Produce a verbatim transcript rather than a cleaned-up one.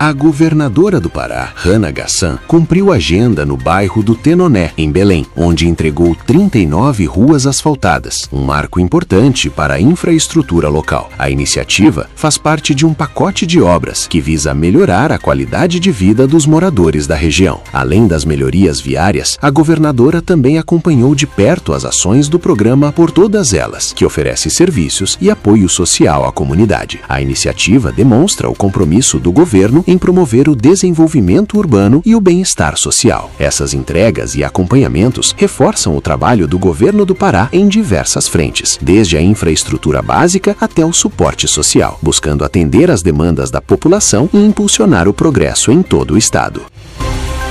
A governadora do Pará, Hannah Gassan, cumpriu agenda no bairro do Tenoné, em Belém, onde entregou trinta e nove ruas asfaltadas, um marco importante para a infraestrutura local. A iniciativa faz parte de um pacote de obras que visa melhorar a qualidade de vida dos moradores da região. Além das melhorias viárias, a governadora também acompanhou de perto as ações do programa Por Todas Elas, que oferece serviços e apoio social à comunidade. A iniciativa demonstra o compromisso do governo em promover o desenvolvimento urbano e o bem-estar social. Essas entregas e acompanhamentos reforçam o trabalho do governo do Pará em diversas frentes, desde a infraestrutura básica até o suporte social, buscando atender às demandas da população e impulsionar o progresso em todo o estado.